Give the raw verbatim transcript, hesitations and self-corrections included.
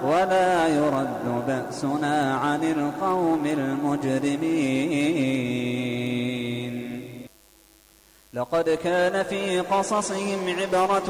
ولا يرد بأسنا عن القوم المجرمين. لقد كان في قصصهم عبرة